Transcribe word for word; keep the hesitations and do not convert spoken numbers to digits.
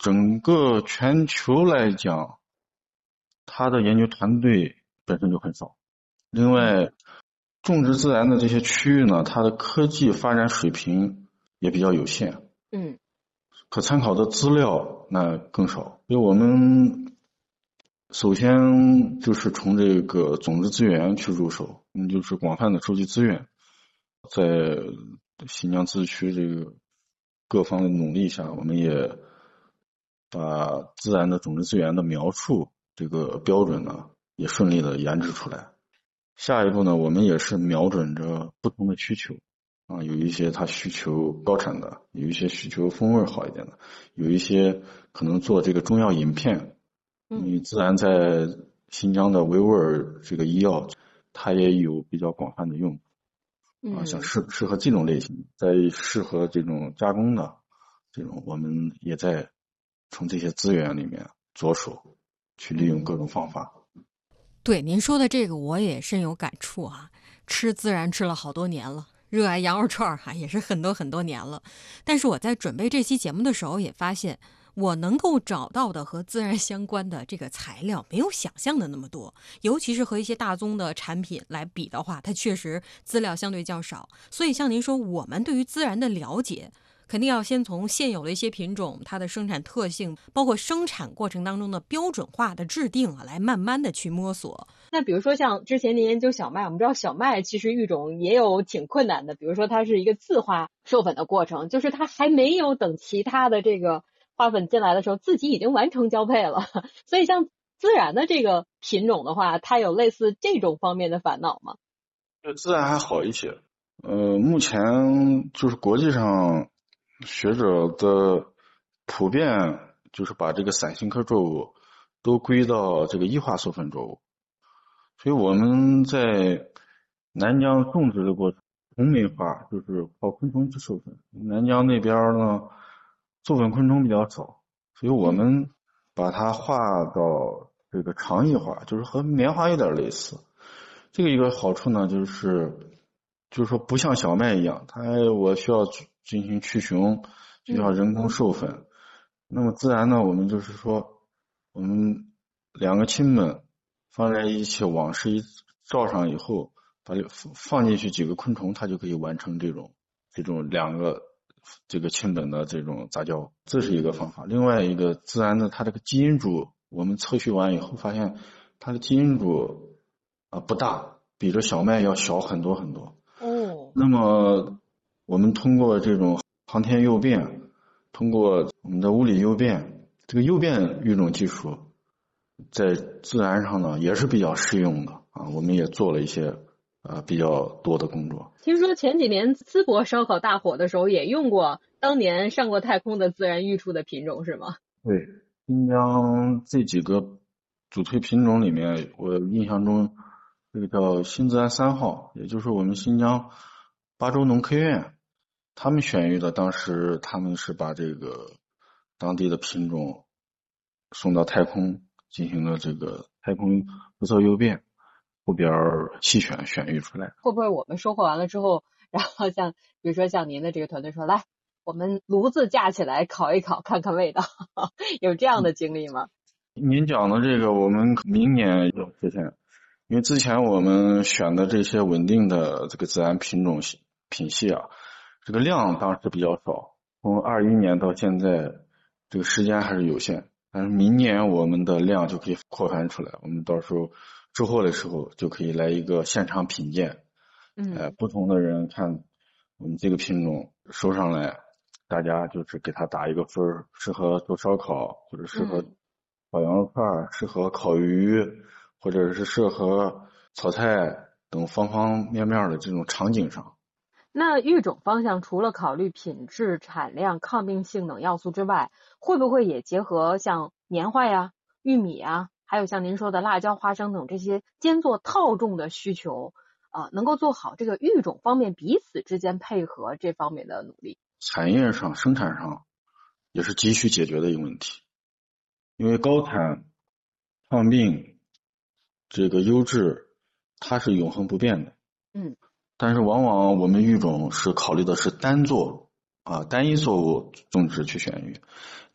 整个全球来讲，它的研究团队本身就很少。另外，种植自然的这些区域呢，它的科技发展水平也比较有限， 嗯， 可参考的资料那更少。所以我们首先就是从这个种子资源去入手，嗯，就是广泛的收集资源，在新疆自治区这个各方的努力下，我们也把自然的种植资源的描述这个标准呢，也顺利的研制出来。下一步呢，我们也是瞄准着不同的需求啊，有一些它需求高产的，有一些需求风味好一点的，有一些可能做这个中药饮片。你自然在新疆的维吾尔这个医药，它也有比较广泛的用啊，像适适合这种类型，在适合这种加工的这种，我们也在从这些资源里面着手去利用各种方法。 对，您说的这个我也深有感触啊，吃自然吃了好多年了，热爱羊肉串哈、啊、也是很多很多年了。但是我在准备这期节目的时候也发现，我能够找到的和自然相关的这个材料没有想象的那么多，尤其是和一些大宗的产品来比的话，它确实资料相对较少。所以像您说，我们对于自然的了解肯定要先从现有的一些品种，它的生产特性，包括生产过程当中的标准化的制定啊，来慢慢的去摸索。那比如说像之前您研究小麦，我们知道小麦其实育种也有挺困难的，比如说它是一个自花授粉的过程，就是它还没有等其他的这个花粉进来的时候，自己已经完成交配了。所以像自然的这个品种的话，它有类似这种方面的烦恼吗？ 自然还好一些，呃，目前就是国际上学者的普遍就是把这个伞形科作物都归到这个异化授粉作物，所以我们在南疆种植的过程，同美化就是靠昆虫去授粉。南疆那边呢，授粉昆虫比较少，所以我们把它划到这个长异化，就是和棉花有点类似。这个一个好处呢，就是就是说不像小麦一样，它我需要进行去雄，需要人工授粉。嗯、那么自然呢，我们就是说，我们两个亲们放在一起，网式一罩上以后，把放进去几个昆虫，它就可以完成这种这种两个这个亲本的这种杂交，这是一个方法。另外一个自然的，它这个基因组，我们测序完以后发现，它的基因组啊不大，比这小麦要小很多很多。 哦， 那么我们通过这种航天诱变，通过我们的物理诱变，这个诱变育种技术在自然上呢也是比较适用的啊，我们也做了一些呃比较多的工作。 听说前几年淄博烧烤大火的时候也用过当年上过太空的自然育出的品种是吗？ 对，新疆这几个主推品种里面，我印象中这个叫新自然三号，也就是我们新疆巴州农科院他们选育的，当时他们是把这个当地的品种送到太空进行了这个太空辐射诱变，后边细选选育出来。 会不会我们收获完了之后，然后像比如说像您的这个团队说，来我们炉子架起来烤一烤看看味道，有这样的经历吗？ 您讲的这个我们明年要实现，因为之前我们选的这些稳定的这个自然品种品系啊，这个量当时比较少，从二一年到现在这个时间还是有限，但是明年我们的量就可以扩散出来，我们到时候之后的时候就可以来一个现场品鉴， 嗯， 呃，不同的人看我们这个品种收上来，大家就是给他打一个分，适合做烧烤或者适合烤羊肉串，适合烤鱼，或者是适合炒菜等方方面面的这种场景上。 那育种方向除了考虑品质、产量、抗病性等要素之外，会不会也结合像棉花呀、玉米呀，还有像您说的辣椒、花生等这些兼做套种的需求，呃，能够做好这个育种方面彼此之间配合这方面的努力？ 产业上、生产上也是急需解决的一个问题，因为高产、抗病、这个优质，它是永恒不变的。 嗯。 但是往往我们育种是考虑的是单作啊单一作物种植去选育，